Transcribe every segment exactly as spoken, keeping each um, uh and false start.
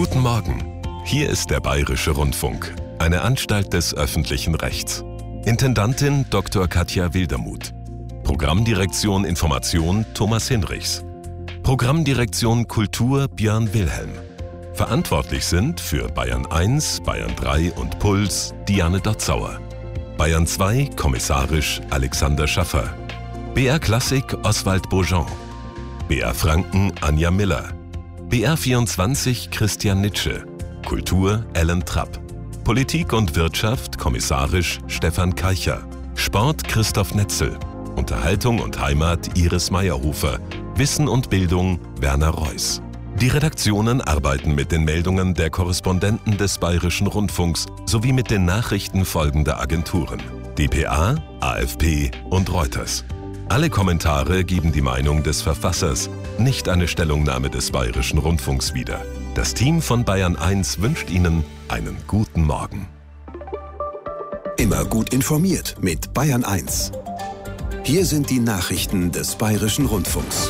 Guten Morgen. Hier ist der Bayerische Rundfunk, eine Anstalt des öffentlichen Rechts. Intendantin Doktor Katja Wildermuth. Programmdirektion Information Thomas Hinrichs. Programmdirektion Kultur Björn Wilhelm. Verantwortlich sind für Bayern eins, Bayern drei und Puls Diane Dotzauer. Bayern zwei kommissarisch Alexander Schaffer. B R Klassik Oswald Beaujean. B R Franken Anja Miller. B R vierundzwanzig Christian Nitsche. Kultur Alan Trapp. Politik und Wirtschaft kommissarisch Stefan Keicher. Sport Christoph Netzel. Unterhaltung und Heimat Iris Meyerhofer. Wissen und Bildung Werner Reuss. Die Redaktionen arbeiten mit den Meldungen der Korrespondenten des Bayerischen Rundfunks sowie mit den Nachrichten folgender Agenturen: D P A, A F P und Reuters. Alle Kommentare geben die Meinung des Verfassers, nicht eine Stellungnahme des Bayerischen Rundfunks wieder. Das Team von Bayern eins wünscht Ihnen einen guten Morgen. Immer gut informiert mit Bayern eins. Hier sind die Nachrichten des Bayerischen Rundfunks.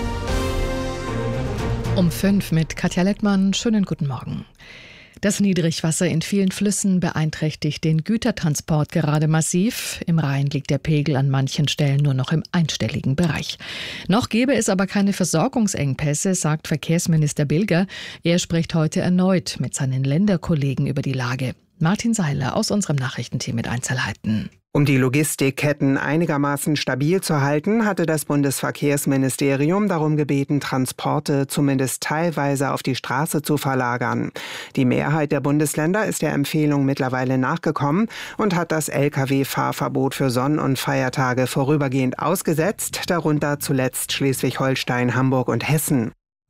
Um fünf mit Katja Lettmann. Schönen guten Morgen. Das Niedrigwasser in vielen Flüssen beeinträchtigt den Gütertransport gerade massiv. Im Rhein liegt der Pegel an manchen Stellen nur noch im einstelligen Bereich. Noch gäbe es aber keine Versorgungsengpässe, sagt Verkehrsminister Bilger. Er spricht heute erneut mit seinen Länderkollegen über die Lage. Martin Seiler aus unserem Nachrichtenteam mit Einzelheiten. Um die Logistikketten einigermaßen stabil zu halten, hatte das Bundesverkehrsministerium darum gebeten, Transporte zumindest teilweise auf die Straße zu verlagern. Die Mehrheit der Bundesländer ist der Empfehlung mittlerweile nachgekommen und hat das L K W-Fahrverbot für Sonn- und Feiertage vorübergehend ausgesetzt, darunter zuletzt Schleswig-Holstein, Hamburg und Hessen.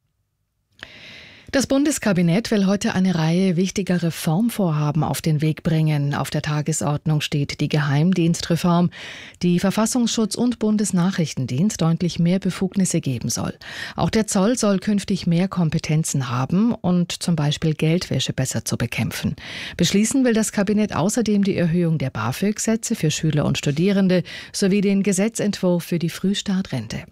Das Bundeskabinett will heute eine Reihe wichtiger Reformvorhaben auf den Weg bringen. Auf der Tagesordnung steht die Geheimdienstreform, die Verfassungsschutz und Bundesnachrichtendienst deutlich mehr Befugnisse geben soll. Auch der Zoll soll künftig mehr Kompetenzen haben und zum Beispiel Geldwäsche besser zu bekämpfen. Beschließen will das Kabinett außerdem die Erhöhung der BAföG-Sätze für Schüler und Studierende sowie den Gesetzentwurf für die Frühstartrente.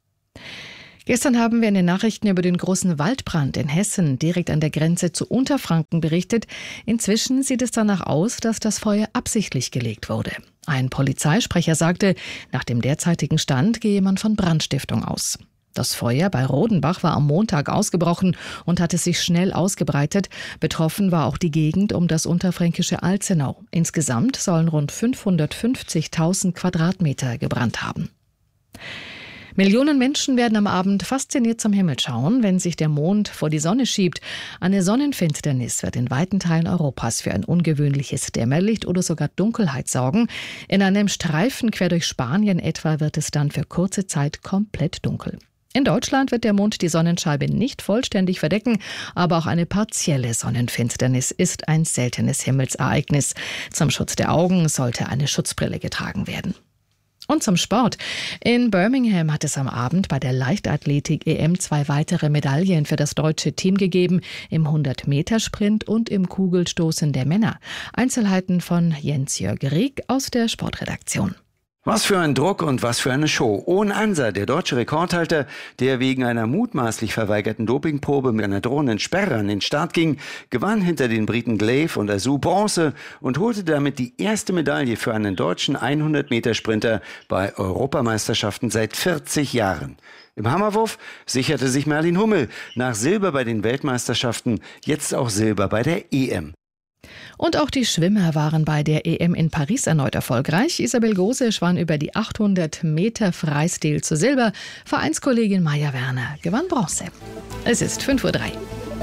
Gestern haben wir in den Nachrichten über den großen Waldbrand in Hessen direkt an der Grenze zu Unterfranken berichtet. Inzwischen sieht es danach aus, dass das Feuer absichtlich gelegt wurde. Ein Polizeisprecher sagte, nach dem derzeitigen Stand gehe man von Brandstiftung aus. Das Feuer bei Rodenbach war am Montag ausgebrochen und hatte sich schnell ausgebreitet. Betroffen war auch die Gegend um das unterfränkische Alzenau. Insgesamt sollen rund fünfhundertfünfzigtausend Quadratmeter gebrannt haben. Millionen Menschen werden am Abend fasziniert zum Himmel schauen, wenn sich der Mond vor die Sonne schiebt. Eine Sonnenfinsternis wird in weiten Teilen Europas für ein ungewöhnliches Dämmerlicht oder sogar Dunkelheit sorgen. In einem Streifen quer durch Spanien etwa wird es dann für kurze Zeit komplett dunkel. In Deutschland wird der Mond die Sonnenscheibe nicht vollständig verdecken, aber auch eine partielle Sonnenfinsternis ist ein seltenes Himmelsereignis. Zum Schutz der Augen sollte eine Schutzbrille getragen werden. Und zum Sport. In Birmingham hat es am Abend bei der Leichtathletik-E M zwei weitere Medaillen für das deutsche Team gegeben, im hundert-Meter-Sprint und im Kugelstoßen der Männer. Einzelheiten von Jens-Jörg Rieck aus der Sportredaktion. Was für ein Druck und was für eine Show. Owen Anser, der deutsche Rekordhalter, der wegen einer mutmaßlich verweigerten Dopingprobe mit einer drohenden Sperre an den Start ging, gewann hinter den Briten Glaive und Azu Bronze und holte damit die erste Medaille für einen deutschen hundert-Meter-Sprinter bei Europameisterschaften seit vierzig Jahren. Im Hammerwurf sicherte sich Merlin Hummel nach Silber bei den Weltmeisterschaften jetzt auch Silber bei der E M. Und auch die Schwimmer waren bei der E M in Paris erneut erfolgreich. Isabel Gose schwann über die achthundert Meter Freistil zu Silber. Vereinskollegin Maja Werner gewann Bronze. Es ist fünf Uhr drei.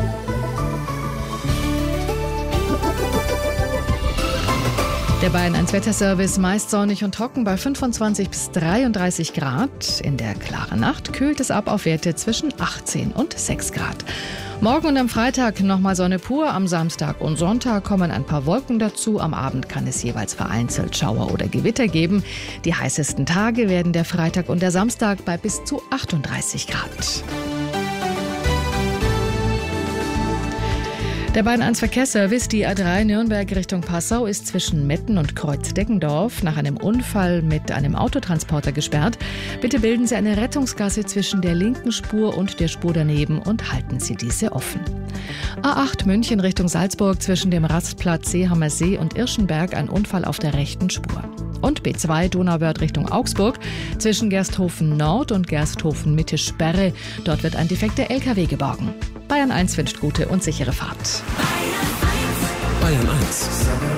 Der Bayern eins Wetterservice, meist sonnig und trocken bei fünfundzwanzig bis dreiunddreißig Grad. In der klaren Nacht kühlt es ab auf Werte zwischen achtzehn und sechs Grad. Morgen und am Freitag nochmal Sonne pur, am Samstag und Sonntag kommen ein paar Wolken dazu. Am Abend kann es jeweils vereinzelt Schauer oder Gewitter geben. Die heißesten Tage werden der Freitag und der Samstag bei bis zu achtunddreißig Grad. Der Bayern eins Verkehrsservice, die A drei Nürnberg Richtung Passau, ist zwischen Metten und Kreuz-Deggendorf nach einem Unfall mit einem Autotransporter gesperrt. Bitte bilden Sie eine Rettungsgasse zwischen der linken Spur und der Spur daneben und halten Sie diese offen. A acht München Richtung Salzburg zwischen dem Rastplatz Seehamer See und Irschenberg ein Unfall auf der rechten Spur. Und B zwei Donauwörth Richtung Augsburg zwischen Gersthofen Nord und Gersthofen Mitte Sperre. Dort wird ein defekter L K W geborgen. Bayern eins wünscht gute und sichere Fahrt. Bayern eins.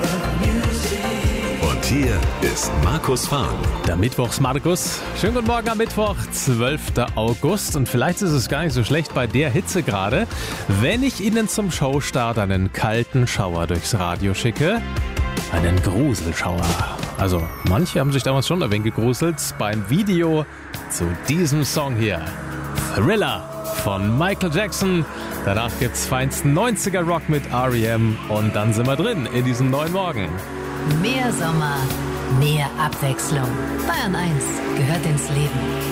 Und hier ist Markus Fahren. Der Mittwochs Markus. Schönen guten Morgen am Mittwoch, zwölfter August. Und vielleicht ist es gar nicht so schlecht bei der Hitze gerade, wenn ich Ihnen zum Showstart einen kalten Schauer durchs Radio schicke. Einen Gruselschauer. Also, manche haben sich damals schon ein wenig gegruselt beim Video zu diesem Song hier. Thriller von Michael Jackson. Danach gibt's feinsten neunziger Rock mit R E M und dann sind wir drin in diesem neuen Morgen. Mehr Sommer, mehr Abwechslung. Bayern eins gehört ins Leben.